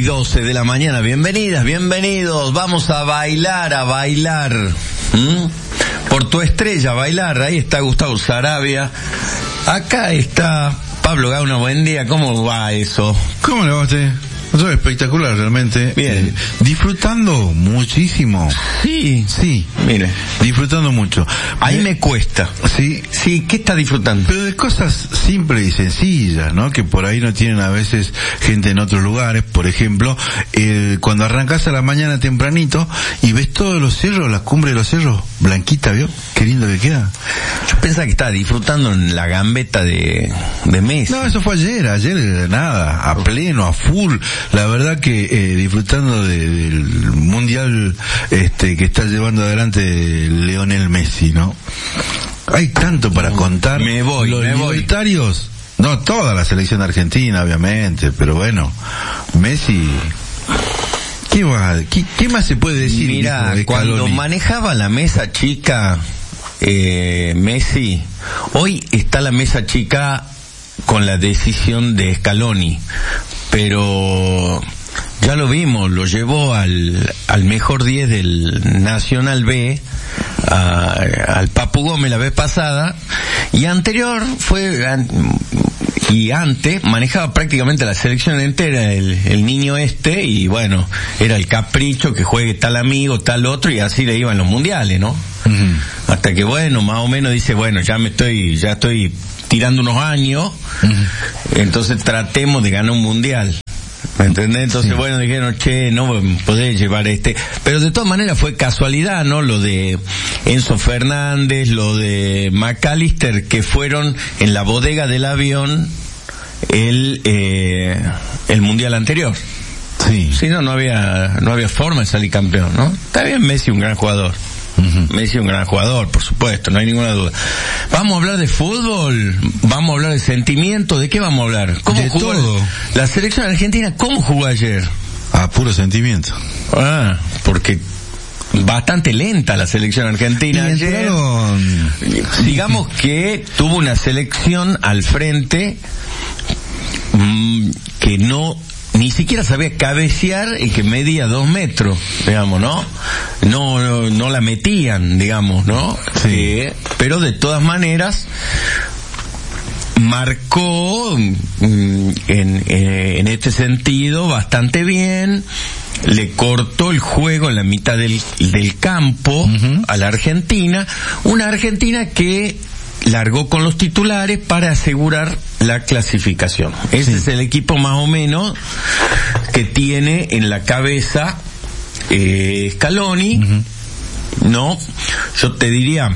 12 de la mañana. Bienvenidas, bienvenidos. Vamos a bailar, por tu estrella, a bailar. Ahí está Gustavo Sarabia. Acá está Pablo Gauna. Buen día. ¿Cómo va eso? ¿Cómo le va a usted? Eso es espectacular, realmente. Bien. Disfrutando muchísimo. Sí. Mire, disfrutando mucho. Ahí me cuesta. Sí, ¿qué está disfrutando? Pero de cosas simples y sencillas, ¿no? Que por ahí no tienen a veces gente en otros lugares. Por ejemplo, cuando arrancás a la mañana tempranito y ves todos los cerros, la cumbre de los cerros, blanquita, ¿vio? Qué lindo que queda. Yo pensaba que estaba disfrutando en la gambeta de Messi. No, eso fue ayer nada, a pleno, a full. La verdad que disfrutando del mundial que está llevando adelante Lionel Messi, ¿no? Hay tanto para contar. Me voy. Libertarios, no toda la selección argentina, obviamente, pero bueno, Messi, ¿qué más se puede decir? Mira, cuando manejaba la mesa chica Messi, hoy está la mesa chica con la decisión de Scaloni, pero ya lo vimos, lo llevó al mejor 10 del Nacional B, al Papu Gómez la vez pasada, y antes manejaba prácticamente la selección entera, el niño y bueno, era el capricho que juegue tal amigo, tal otro, y así le iban los mundiales, ¿no? Uh-huh. Hasta que bueno, más o menos dice, bueno, ya estoy tirando unos años, entonces tratemos de ganar un mundial. ¿Me entendés? Entonces, bueno, dijeron, no podés llevar pero de todas maneras fue casualidad, ¿no? Lo de Enzo Fernández, lo de McAllister, que fueron en la bodega del avión el mundial anterior. Sí. Si no había forma de salir campeón, ¿no? Está bien, Messi un gran jugador. Uh-huh. Messi un gran jugador, por supuesto, no hay ninguna duda. Vamos a hablar de fútbol, vamos a hablar de sentimiento. ¿De qué vamos a hablar? ¿Cómo de jugó todo? La selección argentina? ¿Cómo jugó ayer? Puro sentimiento. Porque bastante lenta la selección argentina ayer. Digamos que tuvo una selección al frente que ni siquiera sabía cabecear y que medía 2 metros, digamos, ¿no? No la metían, digamos, ¿no? Sí. Pero de todas maneras marcó en este sentido bastante bien, le cortó el juego en la mitad del campo. Uh-huh. A la Argentina, una Argentina que largó con los titulares para asegurar la clasificación. Ese es el equipo más o menos que tiene en la cabeza Scaloni. Uh-huh. No, yo te diría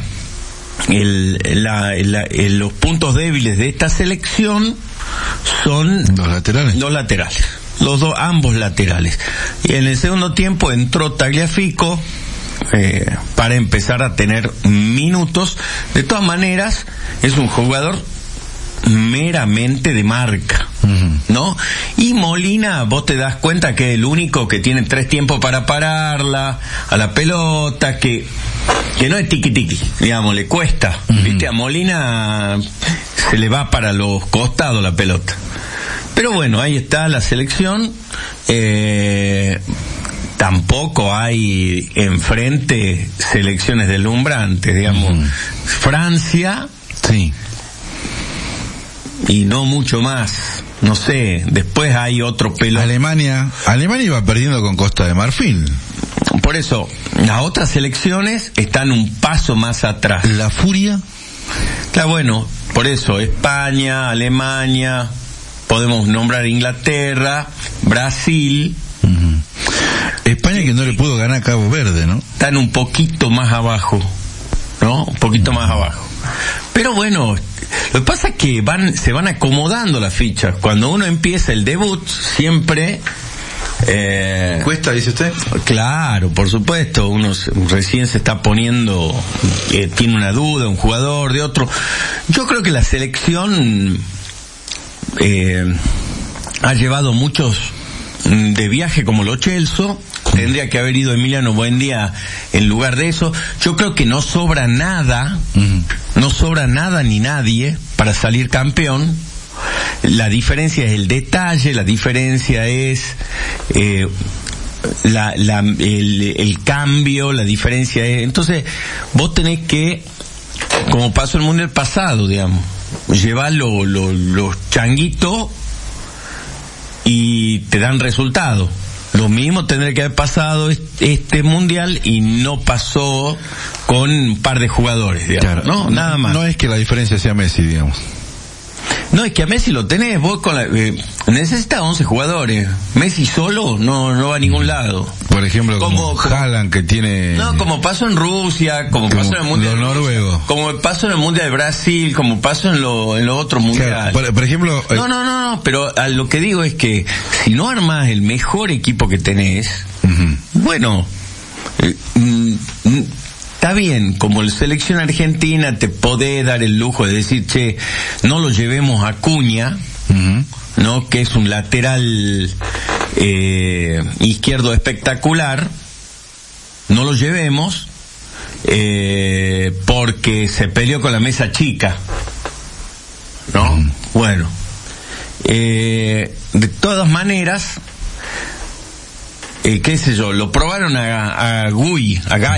los puntos débiles de esta selección son los laterales. Ambos laterales. Y en el segundo tiempo entró Tagliafico para empezar a tener minutos. De todas maneras, es un jugador meramente de marca, ¿no? Y Molina, vos te das cuenta que es el único que tiene 3 tiempos para pararla a la pelota, que no es tiqui-tiqui, digamos, le cuesta. ¿Viste? A Molina se le va para los costados la pelota. Pero bueno, ahí está la selección. Tampoco hay enfrente selecciones deslumbrantes, digamos. Francia. Sí. Y no mucho más. No sé, después hay otro pelo. Alemania iba perdiendo con Costa de Marfil. Por eso, las otras selecciones están un paso más atrás. La furia. Claro, bueno, por eso, España, Alemania, podemos nombrar Inglaterra, Brasil. España que no le pudo ganar a Cabo Verde, ¿no? Están un poquito más abajo, ¿no? Un poquito más abajo. Pero bueno, lo que pasa es que se van acomodando las fichas. Cuando uno empieza el debut, siempre ¿cuesta, dice usted? Claro, por supuesto. Uno recién se está poniendo, tiene una duda, un jugador de otro. Yo creo que la selección ha llevado muchos de viaje como Lo Celso. Tendría que haber ido Emiliano Buendía en lugar de eso. Yo creo que no sobra nada, no sobra nada ni nadie para salir campeón. la diferencia es el detalle, la diferencia es el cambio, la diferencia es... Entonces, vos tenés que, como pasó el Mundial pasado, digamos, llevar los changuitos y te dan resultados. Lo mismo tendría que haber pasado este Mundial y no pasó con un par de jugadores, digamos. Claro, ¿no? Nada más. No es que la diferencia sea Messi, digamos. No, es que a Messi lo tenés, vos con necesitas 11 jugadores. Messi solo no va a ningún lado. Por ejemplo, como Haaland, que tiene... No, como pasó en Rusia, como pasó en el Mundial los noruegos. Como pasó en el Mundial de Brasil, como pasó en los otros mundiales. Claro, por ejemplo... No, pero a lo que digo es que si no armás el mejor equipo que tenés, bueno... Está bien, como la selección argentina te podés dar el lujo de decir, che, no lo llevemos a Acuña, ¿no? Que es un lateral izquierdo espectacular, no lo llevemos porque se peleó con la mesa chica, ¿no? Bueno, de todas maneras, qué sé yo, lo probaron a Gay,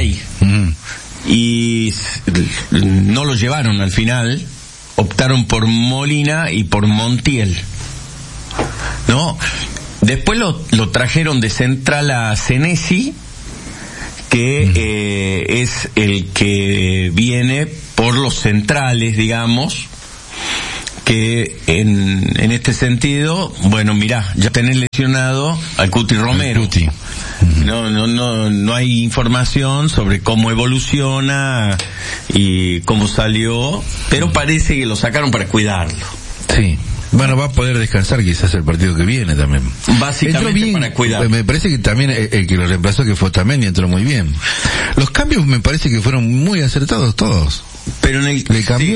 y no lo llevaron al final, optaron por Molina y por Montiel, ¿no? Después lo trajeron de central a Senesi, que es el que viene por los centrales, digamos, que en este sentido, bueno, mirá, ya tenés lesionado al Cuti Romero. No hay información sobre cómo evoluciona y cómo salió, pero parece que lo sacaron para cuidarlo. Sí. Bueno, va a poder descansar quizás el partido que viene también. Básicamente bien, para cuidar. Me parece que también el que lo reemplazó, que fue Otamendi, entró muy bien. Los cambios me parece que fueron muy acertados todos. Pero le cambió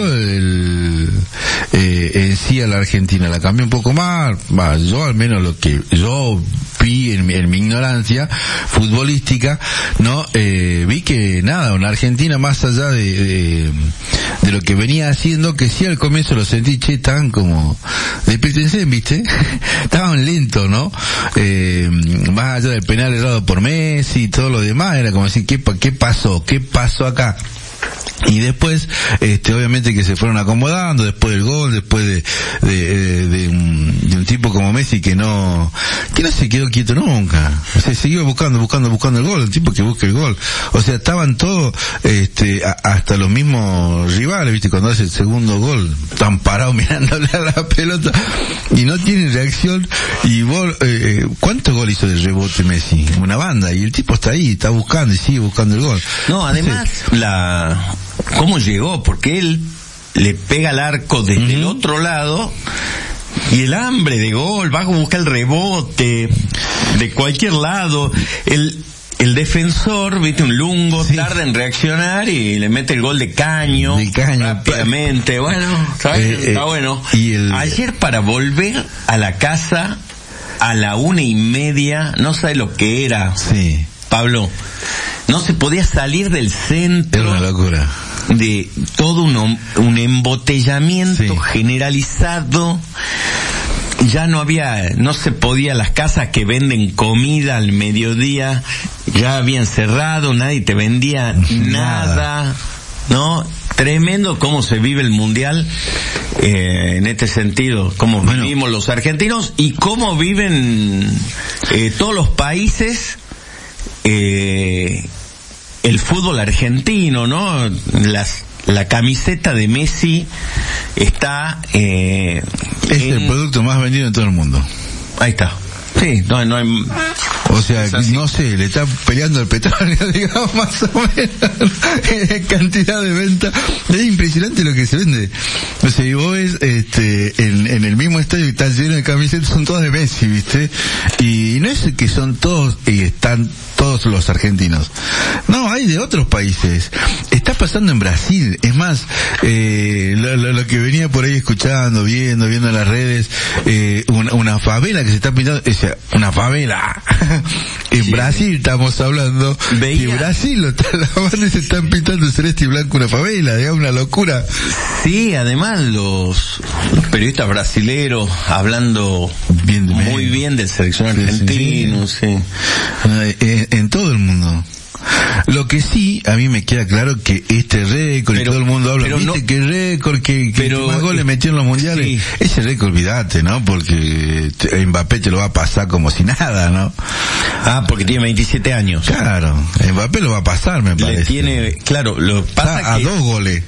en sí a la Argentina, la cambió un poco más. Yo al menos lo que yo vi en mi ignorancia futbolística, no vi que nada, una Argentina más allá de lo que venía haciendo, que sí al comienzo lo sentí, che, tan como de Petensen, ¿viste? Estaban lentos, ¿no? Más allá del penal errado por Messi y todo lo demás, era como decir, ¿qué pasó acá? Y después, obviamente que se fueron acomodando después del gol, después de un tipo como Messi que no se quedó quieto nunca. O sea, siguió buscando el gol, un tipo que busca el gol. O sea, estaban todos, hasta los mismos rivales, viste, cuando hace el segundo gol, están parados mirándole a la pelota y no tienen reacción. Y vos, ¿cuántos goles hizo de rebote Messi? Una banda, y el tipo está ahí, está buscando y sigue buscando el gol. No, además, ¿cómo llegó? Porque él le pega al arco desde el otro lado y el hambre de gol, va a buscar el rebote de cualquier lado. El defensor, viste, un lungo, tarda en reaccionar y le mete el gol de caño rápidamente. Bueno, ¿sabes? Está bueno. Ayer, para volver a la casa a la 1:30, no sabes lo que era, Pablo. No se podía salir del centro. Era una locura. De todo un embotellamiento generalizado. Ya no se podía, las casas que venden comida al mediodía ya habían cerrado, nadie te vendía nada, ¿no? Tremendo cómo se vive el Mundial, en este sentido, cómo vivimos los argentinos y cómo viven todos los países el fútbol argentino, ¿no? La camiseta de Messi está es el producto más vendido en todo el mundo. Ahí está. Sí, no hay... O sea, no sé, le está peleando el petróleo, digamos, más o menos, en cantidad de venta. Es impresionante lo que se vende. O sea, y vos ves, en el mismo estadio que está lleno de camisetas, son todas de Messi, ¿viste? Y no es que son todos, y están todos los argentinos. No, hay de otros países. Está pasando en Brasil. Es más, lo que venía por ahí escuchando, viendo en las redes, una favela que se está pintando, una favela En Brasil estamos hablando, que Brasil los se están pintando celeste y blanco una favela, digamos, una locura. Sí, además los periodistas brasileros hablando muy bien del seleccionado argentino, sí. En todo el mundo. Lo que sí, a mí me queda claro que este récord, y todo el mundo habla, viste, no, que récord, que más goles metió en los mundiales, sí. Ese récord, olvídate, ¿no? Porque Mbappé te lo va a pasar como si nada, ¿no? Ah, porque tiene 27 años. Claro, Mbappé lo va a pasar, me parece. Claro, lo pasa está a 2 goles.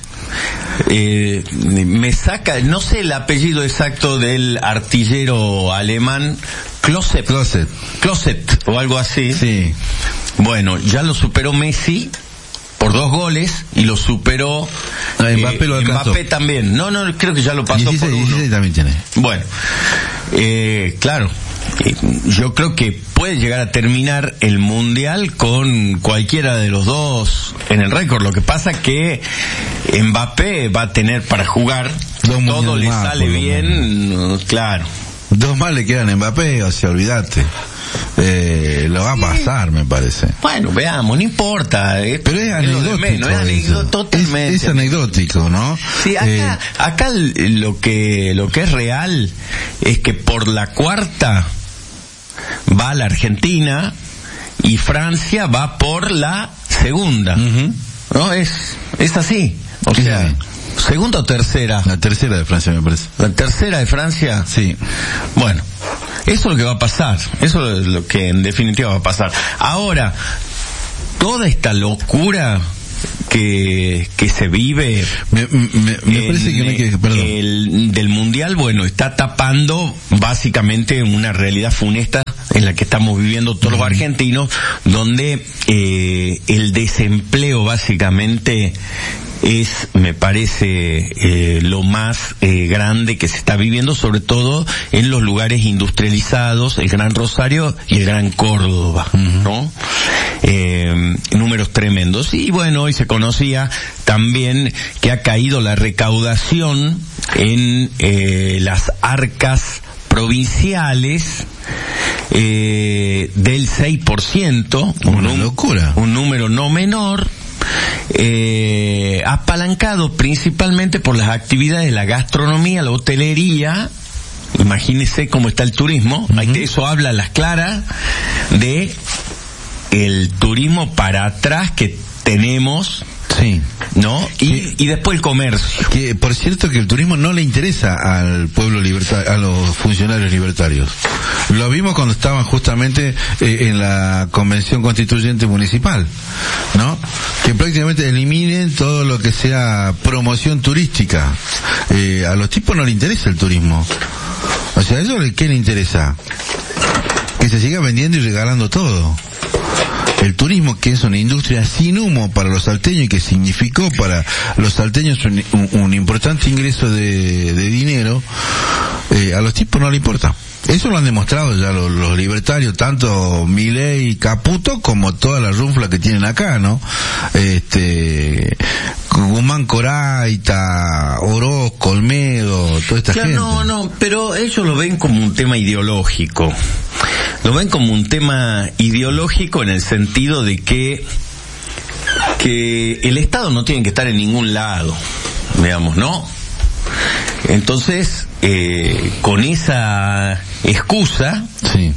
Me saca, no sé el apellido exacto del artillero alemán, Klose o algo así. Sí. Bueno, ya lo superó Messi por 2 goles y lo superó Mbappé, Mbappé también. No, creo que ya lo pasó 16, por 1. 16 también tiene. Bueno, claro, yo creo que puede llegar a terminar el mundial con cualquiera de los dos en el récord. Lo que pasa que Mbappé va a tener para jugar, todo le sale bien, claro. 2 más le quedan a Mbappé, o sea, olvídate. Lo va a pasar, me parece. Bueno, veamos, no importa. Pero es anecdótico. Totalmente. Es anecdótico, ¿no? Sí, acá lo que es real es que por la cuarta va la Argentina y Francia va por la segunda. Uh-huh. ¿No? Es así. O sea, ¿segunda o tercera? La tercera de Francia, me parece. ¿La tercera de Francia? Sí. Bueno, eso es lo que va a pasar. Eso es lo que en definitiva va a pasar. Ahora, toda esta locura que se vive me parece que no hay que, perdón. Del mundial, bueno, está tapando básicamente una realidad funesta en la que estamos viviendo todos los argentinos, donde el desempleo básicamente es, me parece, lo más grande que se está viviendo, sobre todo en los lugares industrializados, el Gran Rosario y el Gran Córdoba, ¿no? Números tremendos. Y bueno, hoy se conocía también que ha caído la recaudación en las arcas provinciales del 6%, una locura, un número no menor, apalancado principalmente por las actividades de la gastronomía, la hotelería. Imagínese cómo está el turismo. Uh-huh. Eso habla a las claras de el turismo para atrás que tenemos. Sí. ¿No? Y después el comercio. Que, por cierto, que el turismo no le interesa al pueblo libertario, a los funcionarios libertarios. Lo vimos cuando estaban justamente en la Convención Constituyente Municipal, ¿no? Que prácticamente eliminen todo lo que sea promoción turística. A los tipos no les interesa el turismo. O sea, ¿a ellos qué les interesa? Que se siga vendiendo y regalando todo. El turismo, que es una industria sin humo para los salteños y que significó para los salteños un importante ingreso de dinero, a los tipos no le importa. Eso lo han demostrado ya los libertarios, tanto Milei y Caputo como toda la runfla que tienen acá, ¿no? Guzmán Coraita, Orozco, Olmedo, toda esta gente. No, pero ellos lo ven como un tema ideológico. Lo ven como un tema ideológico en el sentido de que el Estado no tiene que estar en ningún lado, digamos, ¿no? Entonces, con esa excusa, sí,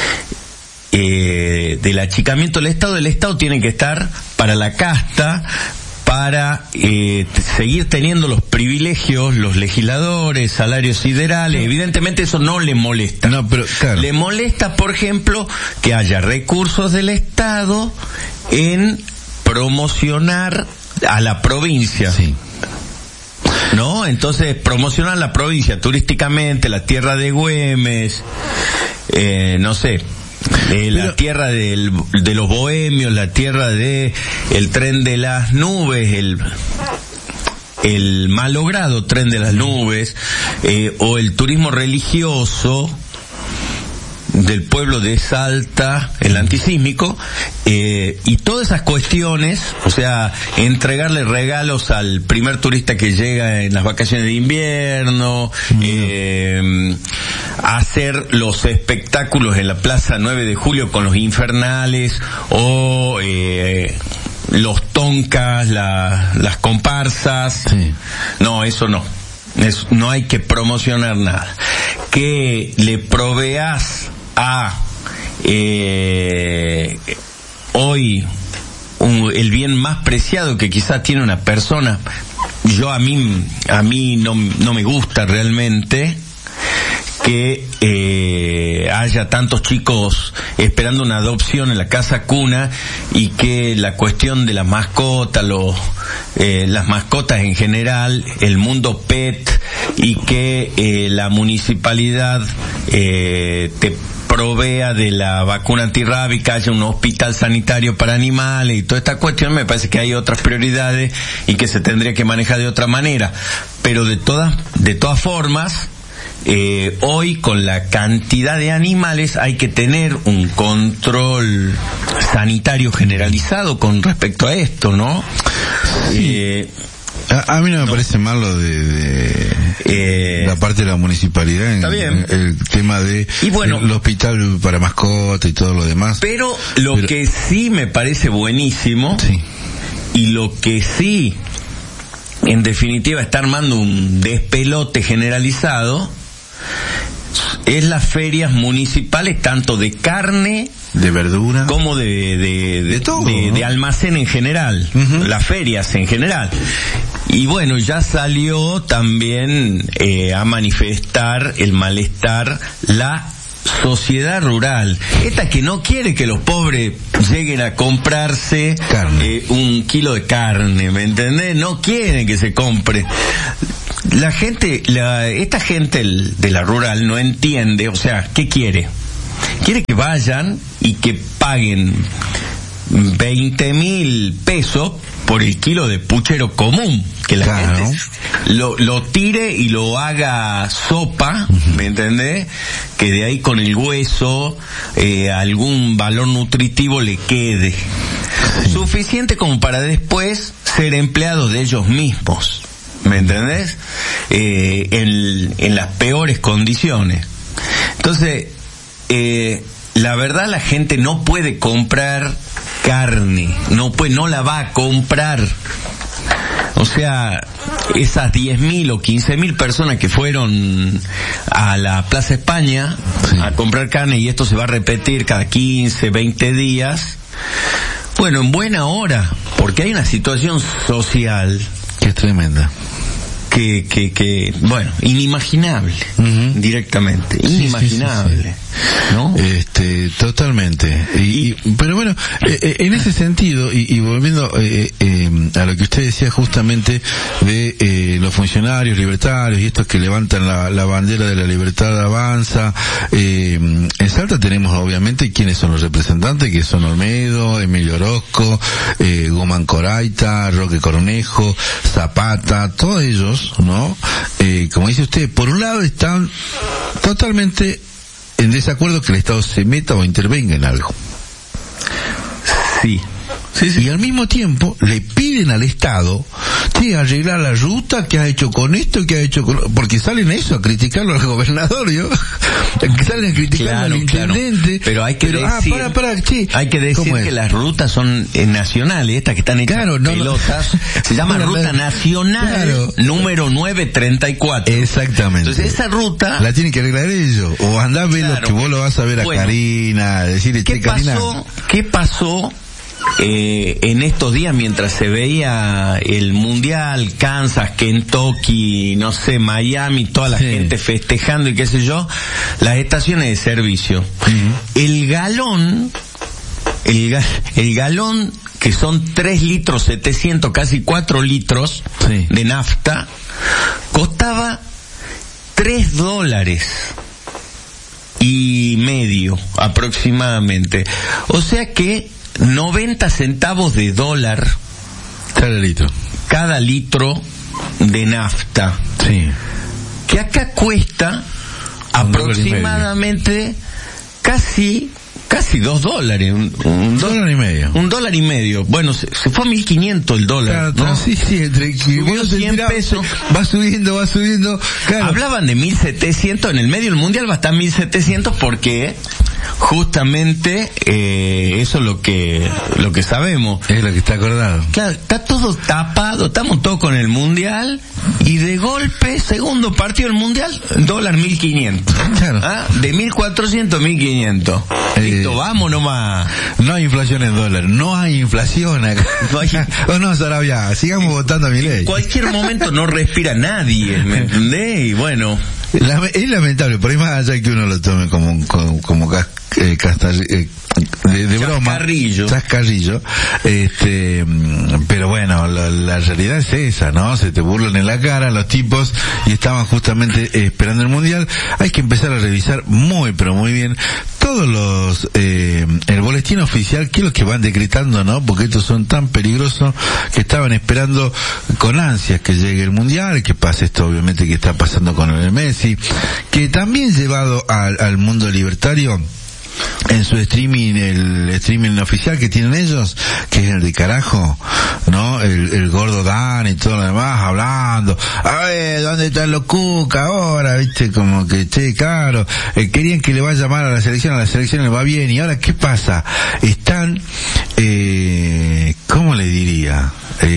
del achicamiento del Estado, el Estado tiene que estar para la casta, para seguir teniendo los privilegios, los legisladores, salarios siderales. Evidentemente eso no le molesta. No, pero claro. Le molesta, por ejemplo, que haya recursos del Estado en promocionar a la provincia. Sí. ¿No? Entonces, promocionar la provincia turísticamente, la tierra de Güemes, no sé, la tierra de los bohemios, la tierra de el tren de las nubes, el malogrado tren de las nubes, o el turismo religioso del pueblo de Salta, el antisísmico, y todas esas cuestiones, o sea, entregarle regalos al primer turista que llega en las vacaciones de invierno, hacer los espectáculos en la Plaza 9 de Julio con los infernales, o los toncas, las comparsas. Sí. No, eso no. No hay que promocionar nada. Que le proveas a hoy el bien más preciado que quizás tiene una persona. A mí no me gusta realmente que haya tantos chicos esperando una adopción en la casa cuna, y que la cuestión de las mascotas, las mascotas en general, el mundo pet, y que la municipalidad te provea de la vacuna antirrábica, haya un hospital sanitario para animales y toda esta cuestión. Me parece que hay otras prioridades y que se tendría que manejar de otra manera, pero de todas formas, hoy con la cantidad de animales hay que tener un control sanitario generalizado con respecto a esto, ¿no? Sí. A mí no me parece mal lo de la parte de la municipalidad en el tema de el hospital para mascota y todo lo demás. Pero que sí me parece buenísimo, sí, y lo que sí en definitiva está armando un despelote generalizado, es las ferias municipales, tanto de carne, de verdura, como de todo, de almacén en general, las ferias en general. Y bueno, ya salió también a manifestar el malestar la sociedad rural, esta que no quiere que los pobres lleguen a comprarse un kilo de carne, ¿me entendés? No quieren que se compre. Esta gente de la rural no entiende, o sea, ¿qué quiere? Quiere que vayan y que paguen 20.000 pesos por el kilo de puchero común, que la gente lo tire y lo haga sopa, ¿me entendés? Que de ahí con el hueso algún valor nutritivo le quede, suficiente como para después ser empleados de ellos mismos, ¿me entendés? En las peores condiciones. Entonces, la verdad, la gente no puede comprar carne, no la va a comprar. O sea, esas 10.000 o 15.000 personas que fueron a la Plaza España a comprar carne, y esto se va a repetir cada 15, 20 días, bueno, en buena hora, porque hay una situación social que es tremenda. Que bueno, inimaginable, directamente, inimaginable, sí. ¿No? Totalmente. Pero bueno, en ese sentido, y volviendo a lo que usted decía justamente de los funcionarios libertarios y estos que levantan la bandera de la libertad avanza, en Salta tenemos obviamente quiénes son los representantes, que son Olmedo, Emilio Orozco, Guzmán Coraita, Roque Cornejo, Zapata, todos ellos, ¿no? Como dice usted, por un lado están totalmente en desacuerdo que el Estado se meta o intervenga en algo. Sí. Y al mismo tiempo le piden al Estado arreglar la ruta, que ha hecho con esto, que ha hecho con... porque salen eso a criticarlo al gobernador, ¿yo? Salen a criticarlo al intendente. Pero hay que decir, hay que decir que las rutas son nacionales, estas que están hechas pelotas, se llama Ruta Nacional número 934. Exactamente. Entonces esa ruta la tienen que arreglar ellos, o andar a ver lo que vos lo vas a ver a Karina, decirle, Karina, ¿qué pasó en estos días mientras se veía el mundial, Kansas, Kentucky, no sé, Miami, toda la gente festejando y qué sé yo, las estaciones de servicio? El galón, que son 3 litros 700, casi 4 litros de nafta, costaba $3.50 aproximadamente. O sea que 90 centavos de dólar cada litro de nafta. Sí. Que acá cuesta aproximadamente casi $2, un dólar y medio. $1.50. Bueno, se fue a 1.500 el dólar. Claro, ¿no? Sí, entre que subió 100 pesos. Va subiendo. Claro. Hablaban de 1.700, en el medio del mundial va a estar 1.700 porque justamente eso es lo que sabemos. Es lo que está acordado. Claro, está todo tapado, estamos todos con el mundial y de golpe, segundo partido del mundial, dólar 1.500. Claro. De 1.400 a 1.500. Listo, vamos nomás. No hay inflación en dólar, no hay inflación acá. No, Sarabia, sigamos votando a Milei. En cualquier momento no respira nadie, ¿me entendés? Y bueno, es lamentable, por ahí más allá que uno lo tome como de broma, chascarrillo, pero bueno, la realidad es esa, ¿no? Se te burlan en la cara los tipos y estaban justamente esperando el mundial. Hay que empezar a revisar pero muy bien todos los el boletín oficial, que es lo que van decretando, ¿no? Porque estos son tan peligrosos que estaban esperando con ansias que llegue el mundial, que pase esto obviamente que está pasando con el Messi, que también llevado al mundo libertario en su streaming, el streaming oficial que tienen ellos, que es el de carajo, ¿no? El gordo Dan y todo lo demás hablando, a ver, ¿dónde están los Cuca ahora? ¿Viste? Como que, claro, querían que le va a llamar a la selección le va bien, y ahora, ¿qué pasa? Están, ¿cómo le diría?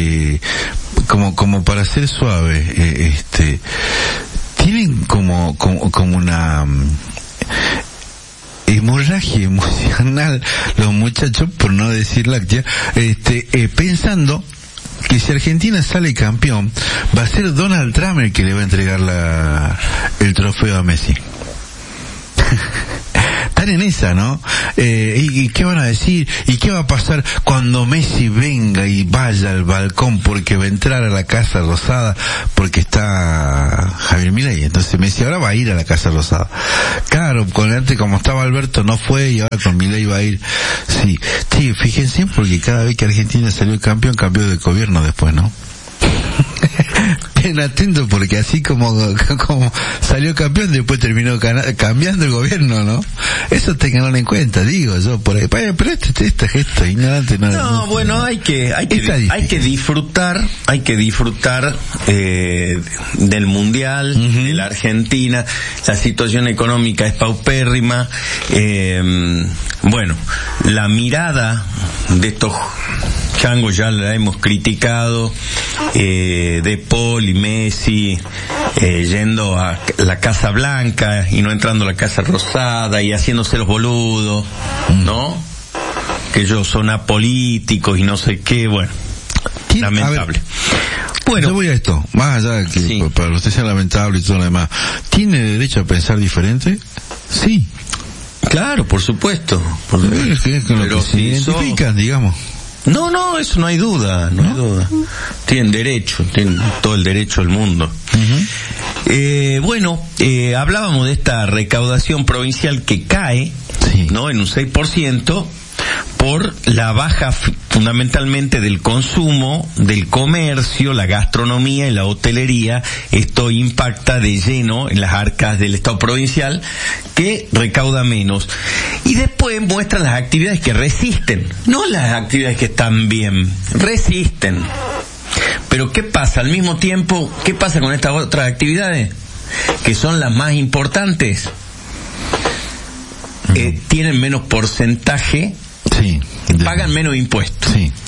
Como para ser suave, tienen como una hemorragia emocional los muchachos, por no decir láctea, pensando que si Argentina sale campeón va a ser Donald Trump el que le va a entregar el trofeo a Messi. Están en esa, ¿no? ¿Y qué van a decir? ¿Y qué va a pasar cuando Messi venga y vaya al balcón porque va a entrar a la Casa Rosada porque está Javier Milei? Entonces Messi ahora va a ir a la Casa Rosada. Claro, antes como estaba Alberto no fue y ahora con Milei va a ir. Sí, fíjense, porque cada vez que Argentina salió campeón, cambió de gobierno después, ¿no? Ten atento, porque así como salió campeón, después terminó cambiando el gobierno, ¿no? Eso tenganlo en cuenta, digo yo por ahí. Pero este gesto ignorante no. Bueno, hay que disfrutar del mundial, de la Argentina. La situación económica es paupérrima. Bueno, la mirada de estos changos ya la hemos criticado, de Paul y Messi yendo a la Casa Blanca y no entrando a la Casa Rosada y haciéndose los boludos, ¿no? Que ellos son apolíticos y no sé qué, bueno, lamentable. Bueno, yo voy a esto, más allá de que para usted sea lamentable y todo lo demás, ¿tiene derecho a pensar diferente? Sí. Claro, por supuesto. Es con lo que se identifican, digamos. No, eso no hay duda, no hay duda. Tienen todo el derecho del mundo. Bueno, hablábamos de esta recaudación provincial que cae, ¿no? En un 6%, por la baja fundamentalmente del consumo, del comercio, la gastronomía y la hotelería. Esto impacta de lleno en las arcas del Estado provincial, que recauda menos. Y después muestra las actividades que resisten, no las actividades que están bien, resisten. Pero ¿qué pasa? Al mismo tiempo, ¿qué pasa con estas otras actividades? Que son las más importantes. Tienen menos porcentaje, pagan menos impuestos.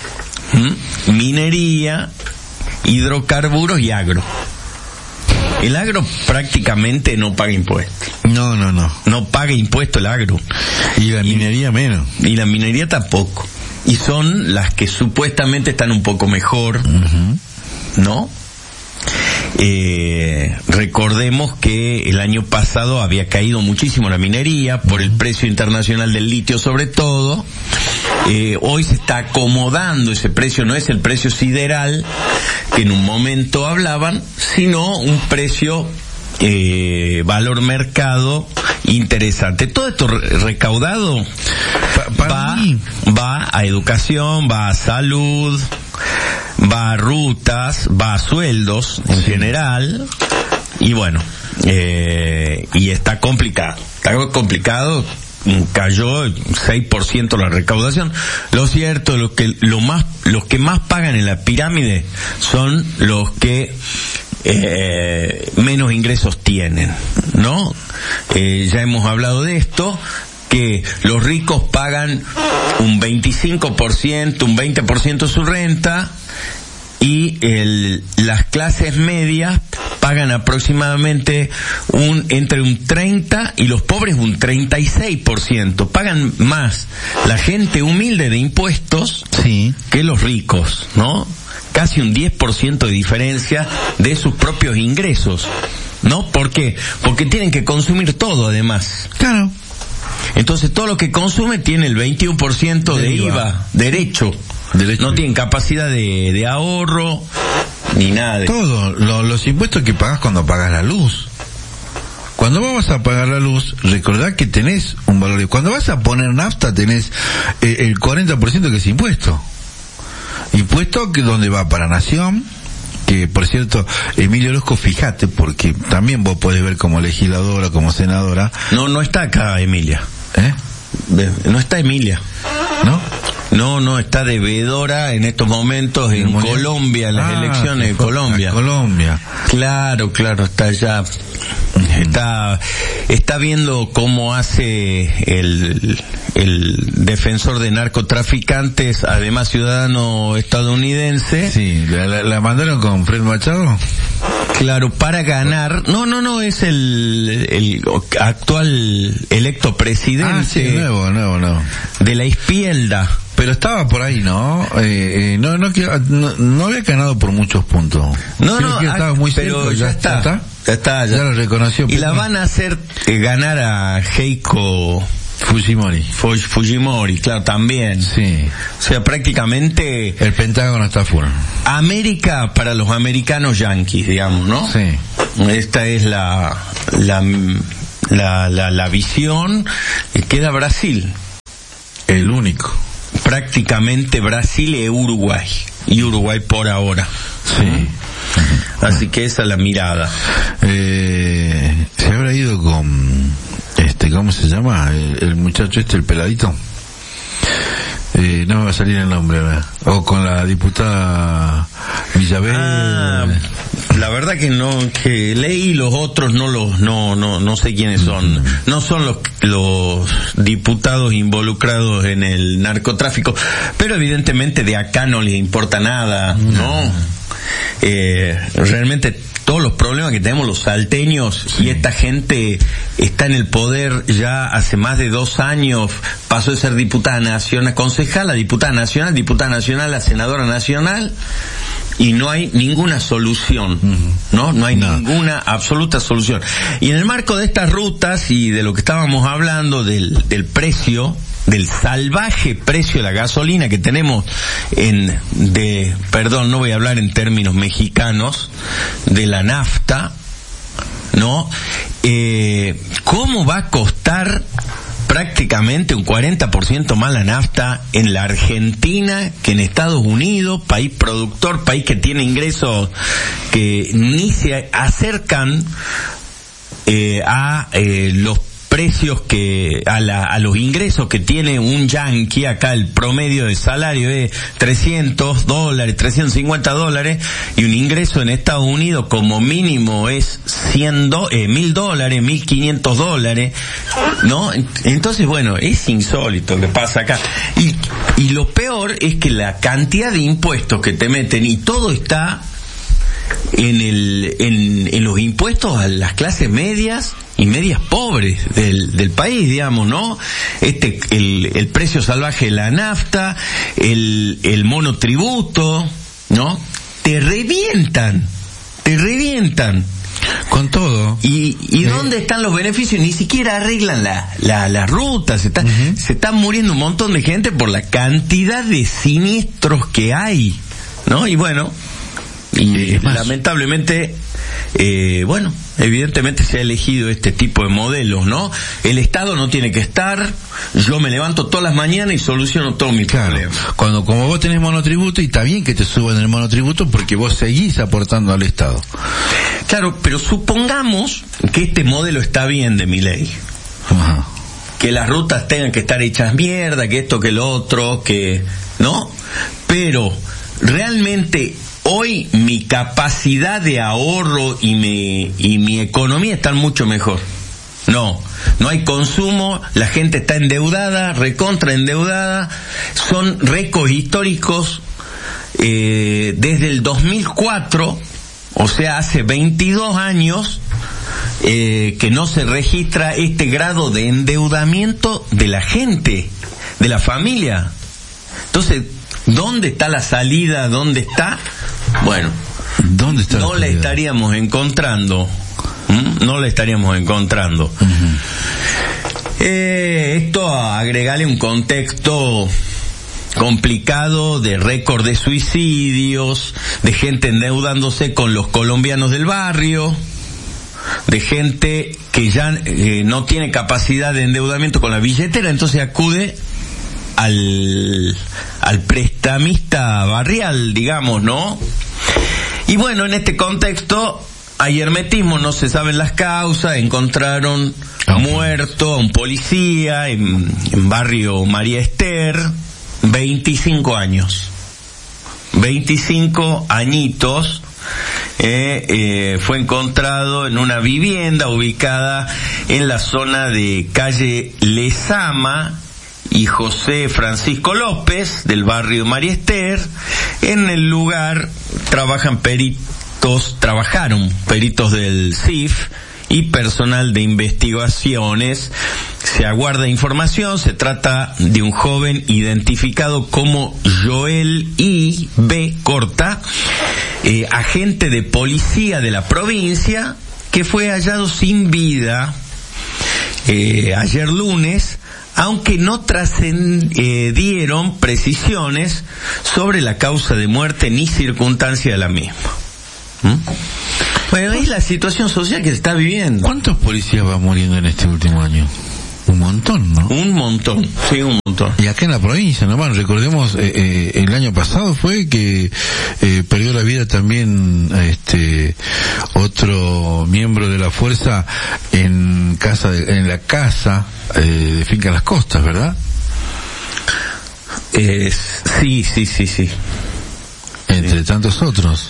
Minería, hidrocarburos y agro. El agro prácticamente no paga impuestos. No paga impuestos el agro. Y la minería menos. Y la minería tampoco. Y son las que supuestamente están un poco mejor, ¿no? Recordemos que el año pasado había caído muchísimo la minería por el precio internacional del litio, sobre todo. Hoy se está acomodando ese precio, no es el precio sideral que en un momento hablaban, sino un precio valor interesante. Todo esto recaudado va a educación, va a salud, va a rutas, va a sueldos en general, y bueno, y está complicado cayó 6% la recaudación. Lo cierto, los que más pagan en la pirámide son los que menos ingresos tienen, ¿no? Ya hemos hablado de esto, que los ricos pagan un 25%, un 20% su renta, y las clases medias pagan aproximadamente entre un 30% y los pobres un 36%. Pagan más la gente humilde de impuestos que los ricos, ¿no? Casi un 10% de diferencia de sus propios ingresos, ¿no? ¿Por qué? Porque tienen que consumir todo, además. Claro. Entonces todo lo que consume tiene el 21% de IVA, derecho. No tienen capacidad de ahorro ni nada. Todo, los impuestos que pagas cuando pagas la luz. Cuando vos vas a pagar la luz, recordá que tenés un valor. Cuando vas a poner nafta, tenés el 40% que es impuesto. Impuesto que donde va para Nación, que por cierto, Emilio Orozco, fíjate, porque también vos podés ver como legisladora, como senadora. No está acá Emilia. No está Emilia. ¿No? No, está de veedora en estos momentos en Colombia, las elecciones de Colombia. Colombia. Claro, está allá. Está viendo cómo hace el defensor de narcotraficantes, además ciudadano estadounidense. Sí, ¿la mandaron con Fred Machado? Claro, para ganar. No, es el actual electo presidente. Nuevo. De la izquierda. Pero estaba por ahí, ¿no? No había ganado por muchos puntos. Estaba muy pero cerca, ya lo reconoció. Y la van a hacer ganar a Keiko Fujimori, claro, también. Sí. O sea, prácticamente el Pentágono está fuera. América para los americanos yanquis, digamos, ¿no? Sí. Esta es la visión. Queda Brasil. El único. Prácticamente Brasil y Uruguay. Y Uruguay por ahora. Sí. Así que esa es la mirada. Se habrá ido con ¿cómo se llama? El muchacho el peladito. No me va a salir el nombre ahora. O con la diputada Villaverde. La verdad que leí los otros, no sé quiénes son. No son los diputados involucrados en el narcotráfico, pero evidentemente de acá no les importa nada, ¿no? Realmente todos los problemas que tenemos los salteños, y esta gente está en el poder ya hace más de 2 años, pasó de ser diputada nacional, concejala, diputada nacional, a senadora nacional, y no hay ninguna solución, ¿no? No hay ninguna absoluta solución. Y en el marco de estas rutas y de lo que estábamos hablando del precio, del salvaje precio de la gasolina que tenemos no voy a hablar en términos mexicanos, de la nafta, ¿no? ¿Cómo va a costar prácticamente un 40% más la nafta en la Argentina que en Estados Unidos, país productor, país que tiene ingresos que ni se acercan a los precios a los ingresos que tiene un yanqui? Acá el promedio de salario es $300, $350, y un ingreso en Estados Unidos como mínimo es $1,000, $1,500, ¿no? Entonces, bueno, es insólito lo que pasa acá. Y lo peor es que la cantidad de impuestos que te meten, y todo está en los impuestos a las clases medias y medias pobres del país, digamos, ¿no? El precio salvaje de la nafta, el monotributo, ¿no? Te revientan con todo. ¿Y dónde están los beneficios? Ni siquiera arreglan la ruta. Se están muriendo un montón de gente por la cantidad de siniestros que hay, ¿no? Y bueno, lamentablemente, evidentemente se ha elegido este tipo de modelos, ¿no? El Estado no tiene que estar, yo me levanto todas las mañanas y soluciono todos mis problemas. Como vos tenés monotributo, y está bien que te suban el monotributo porque vos seguís aportando al Estado. Claro, pero supongamos que este modelo está bien de Milei. Ajá. que las rutas tengan que estar hechas mierda, que esto, que lo otro, que, ¿no? Pero realmente hoy mi capacidad de ahorro y mi economía están mucho mejor. No hay consumo, la gente está endeudada, recontra endeudada, son récords históricos desde el 2004, o sea, hace 22 años que no se registra este grado de endeudamiento de la gente, de la familia. Entonces, ¿dónde está la salida? ¿Dónde está? Bueno, ¿dónde está no la estaríamos encontrando. No la estaríamos encontrando. Esto agregarle un contexto complicado de récord de suicidios, de gente endeudándose con los colombianos del barrio, de gente que ya no tiene capacidad de endeudamiento con la billetera, entonces acude al prestamista barrial, digamos, ¿no? Y bueno, en este contexto hay hermetismo, no se saben las causas, encontraron muerto a un policía en barrio María Ester, 25 años. 25 añitos, fue encontrado en una vivienda ubicada en la zona de calle Lezama y José Francisco López, del barrio María Ester. En el lugar trabajaron peritos del CIF y personal de investigaciones. Se aguarda información. Se trata de un joven identificado como Joel I. B. Corta, agente de policía de la provincia, que fue hallado sin vida ayer lunes, aunque no trascendieron precisiones sobre la causa de muerte ni circunstancia de la misma. Bueno, es la situación social que se está viviendo. ¿Cuántos policías van muriendo en este último año? Un montón, ¿no? Un montón, sí, un montón. Y acá en la provincia, nomás, recordemos, el año pasado fue que perdió la vida también otro miembro de la fuerza en la casa de Finca Las Costas, ¿verdad? Sí. Entre tantos otros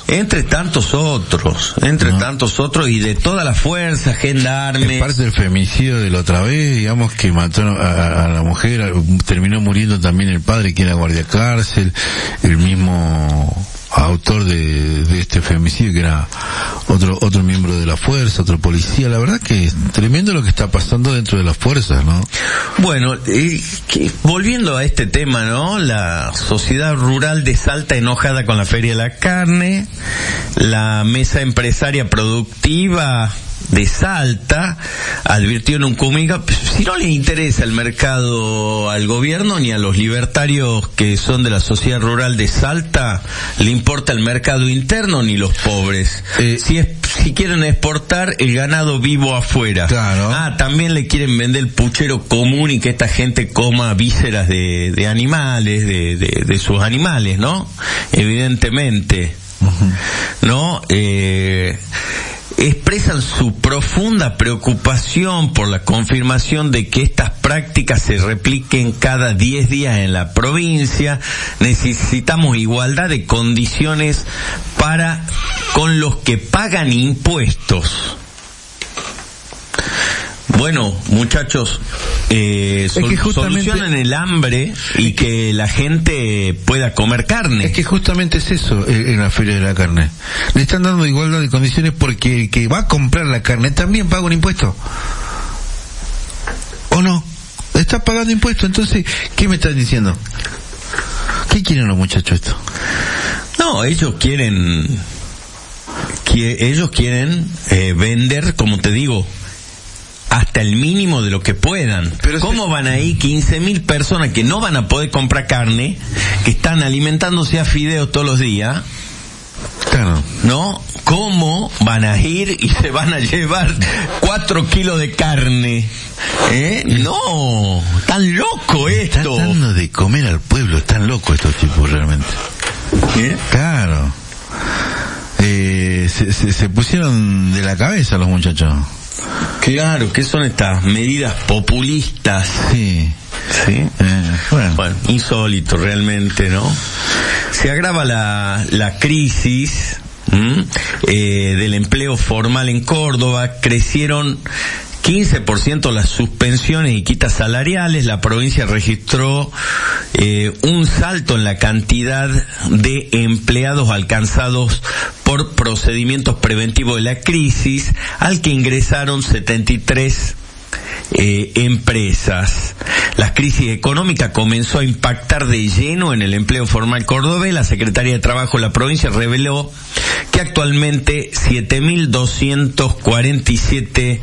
y de toda la fuerza, gendarmes. Es parte del femicidio de la otra vez, digamos, que mató a la mujer, terminó muriendo también el padre, que era guardia cárcel, el mismo autor de este femicidio, que era otro miembro de la fuerza, otro policía. La verdad que es tremendo lo que está pasando dentro de las fuerzas, ¿no? Bueno, volviendo a este tema, ¿no? La sociedad rural de Salta enojada con la Feria de la Carne, la mesa empresaria productiva de Salta advirtió en un comunicado: si no le interesa el mercado al gobierno ni a los libertarios que son de la sociedad rural de Salta, le importa el mercado interno ni los pobres. Si quieren exportar el ganado vivo afuera. Claro. También le quieren vender el puchero común y que esta gente coma vísceras de animales, de sus animales, ¿no? Evidentemente. Uh-huh. ¿No? Expresan su profunda preocupación por la confirmación de que estas prácticas se repliquen cada 10 días en la provincia. Necesitamos igualdad de condiciones con los que pagan impuestos. Bueno, muchachos, solucionen el hambre y que la gente pueda comer carne. Es que justamente es eso en la Feria de la Carne. Le están dando igualdad de condiciones porque el que va a comprar la carne también paga un impuesto. ¿O no? Está pagando impuestos. Entonces, ¿qué me están diciendo? ¿Qué quieren los muchachos esto? No, ellos quieren vender, como te digo, hasta el mínimo de lo que puedan. Pero ¿cómo van a ir 15.000 personas que no van a poder comprar carne, que están alimentándose a fideos todos los días? Claro. ¿No? ¿Cómo van a ir y se van a llevar 4 kilos de carne? No, tan loco esto. Están dando de comer al pueblo, están locos estos tipos realmente. Claro. Se pusieron de la cabeza los muchachos. Claro, ¿qué son estas medidas populistas? Sí. Sí. Bueno, insólito realmente, ¿no? Se agrava la crisis del empleo formal en Córdoba. Crecieron 15% las suspensiones y quitas salariales. La provincia registró un salto en la cantidad de empleados alcanzados por procedimientos preventivos de la crisis, al que ingresaron 73 empresas. La crisis económica comenzó a impactar de lleno en el empleo formal cordobés. La Secretaría de Trabajo de la provincia reveló que actualmente 7.247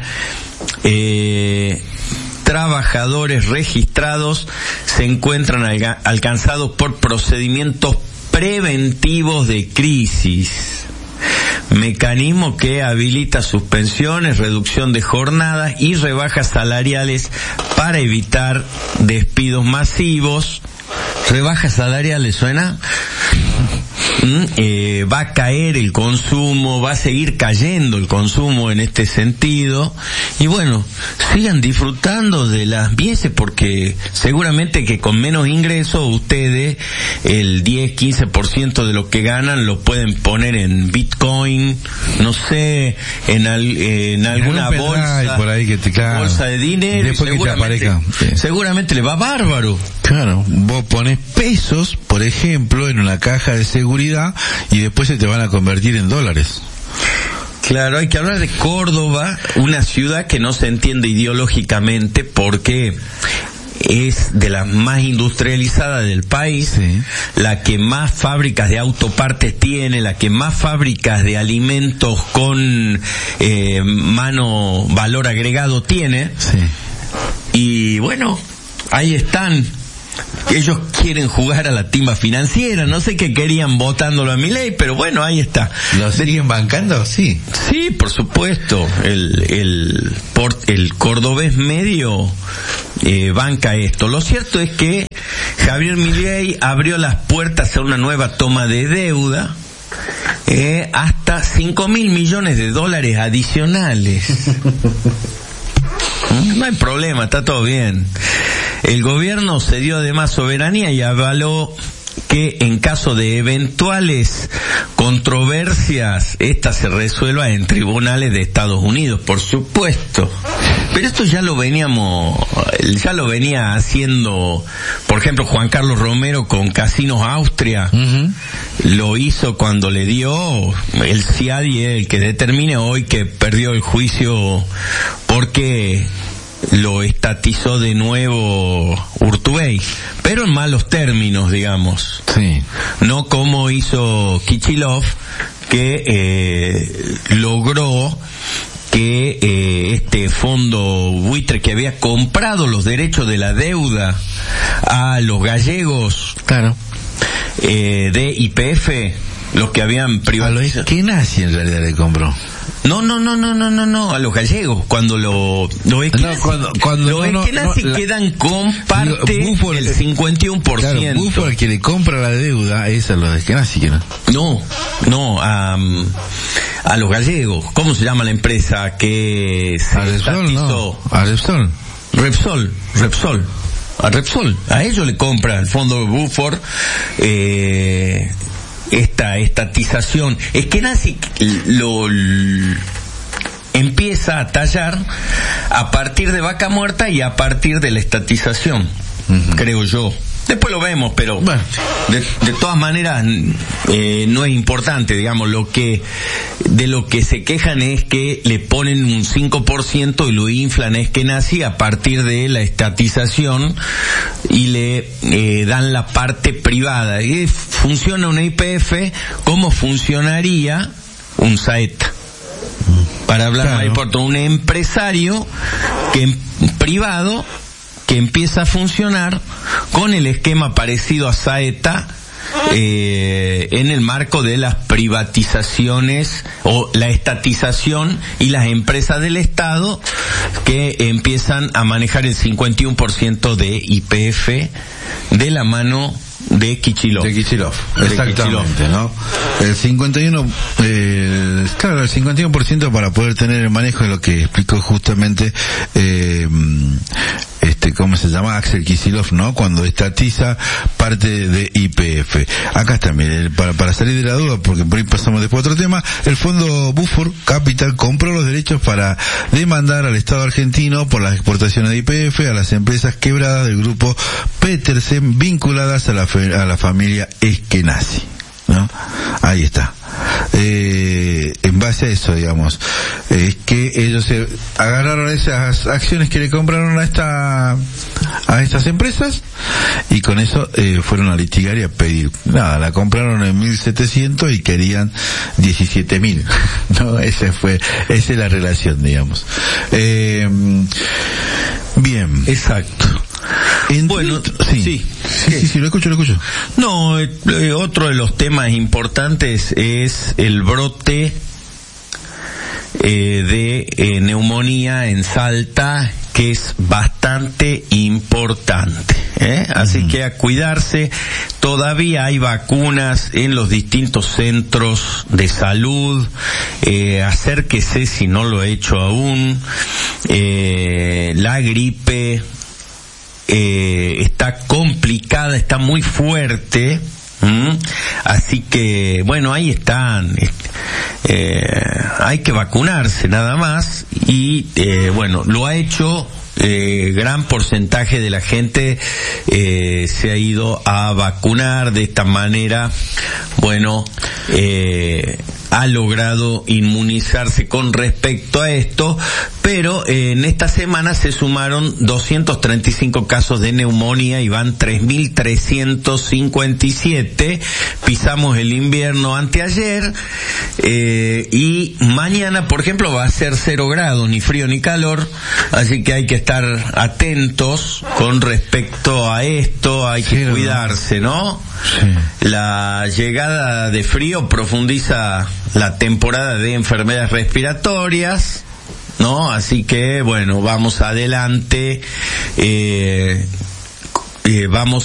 trabajadores registrados se encuentran alcanzados por procedimientos preventivos de crisis, mecanismo que habilita suspensiones, reducción de jornadas y rebajas salariales para evitar despidos masivos. Rebajas salariales, ¿suena? Va a caer el consumo, va a seguir cayendo el consumo en este sentido, y bueno, sigan disfrutando de las mieses, porque seguramente que con menos ingresos ustedes el 10-15% de lo que ganan lo pueden poner en Bitcoin, no sé, en alguna bolsa, por ahí bolsa de dinero, después que te aparezca, seguramente le va bárbaro. Claro, vos pones pesos, por ejemplo, en una caja de seguridad y después se te van a convertir en dólares. Claro, hay que hablar de Córdoba, una ciudad que no se entiende ideológicamente porque es de las más industrializadas del país, sí, la que más fábricas de autopartes tiene, la que más fábricas de alimentos con valor agregado tiene. Sí. Y bueno, ahí están. Ellos quieren jugar a la timba financiera, no sé qué querían votándolo a Milei, pero bueno, ahí está. ¿Lo siguen bancando? Sí. Sí, por supuesto. El cordobés medio banca esto. Lo cierto es que Javier Milei abrió las puertas a una nueva toma de deuda, hasta 5.000 millones de dólares adicionales. No hay problema, está todo bien. El gobierno cedió además soberanía y avaló que en caso de eventuales controversias, esta se resuelva en tribunales de Estados Unidos, por supuesto. Pero esto ya lo venía haciendo, por ejemplo, Juan Carlos Romero con Casinos Austria. Lo hizo cuando le dio el CIADI, el que determine hoy que perdió el juicio porque lo estatizó de nuevo Urtubey, pero en malos términos, digamos. Sí. No como hizo Kicillof, que logró que este fondo buitre que había comprado los derechos de la deuda a los gallegos, claro, de YPF, los que habían privatizado. ¿Qué nazi en realidad le compró? No, a los gallegos, cuando los esquenazis quedan con parte del 51%. Claro, Bufo, el que le compra la deuda, es a los esquenazis, ¿no? No, a los gallegos. ¿Cómo se llama la empresa que se estatizó? A Repsol. Repsol. A Repsol. A ellos le compra el fondo Buford esta estatización. Es que Nazi lo empieza a tallar a partir de Vaca Muerta y a partir de la estatización, creo yo. Después lo vemos, pero bueno, de todas maneras no es importante, digamos. De lo que se quejan es que le ponen un 5% y lo inflan, es que nazi a partir de la estatización y le dan la parte privada. Y funciona una YPF como funcionaría un Saeta. Para hablar más importante, un empresario privado que empieza a funcionar con el esquema parecido a Saeta, en el marco de las privatizaciones o la estatización y las empresas del Estado que empiezan a manejar el 51% de YPF de la mano de Kicillof. De Kicillof, exactamente, ¿no? El 51% para poder tener el manejo de lo que explicó justamente, ¿cómo se llama? Axel Kicillof, ¿no? Cuando estatiza parte de YPF. Acá está, mire, para salir de la duda, porque por ahí pasamos después a otro tema, el fondo Buford Capital compró los derechos para demandar al Estado argentino por las exportaciones de YPF a las empresas quebradas del grupo Petersen vinculadas a la familia Eskenazi, ¿no? Ahí está. En base a eso, digamos, es que ellos agarraron esas acciones que le compraron a estas empresas y con eso fueron a litigar y a pedir. Nada, la compraron en 1.700 y querían 17.000. No, esa es la relación, digamos. Bien. Exacto. Bueno, sí, lo escucho. No, otro de los temas importantes es el brote de neumonía en Salta, que es bastante importante, así que a cuidarse. Todavía hay vacunas en los distintos centros de salud, acérquese si no lo he hecho aún. La gripe está complicada, está muy fuerte, así que bueno, ahí están, hay que vacunarse nada más y bueno, lo ha hecho gran porcentaje de la gente, se ha ido a vacunar de esta manera. Bueno, ha logrado inmunizarse con respecto a esto, pero en esta semana se sumaron 235 casos de neumonía y van 3.357. Pisamos el invierno anteayer, y mañana, por ejemplo, va a ser 0 grados, ni frío ni calor, así que hay que estar atentos con respecto a esto, hay que cuidarse, ¿no? Sí. La llegada de frío profundiza la temporada de enfermedades respiratorias, ¿no? Así que, bueno, vamos adelante, vamos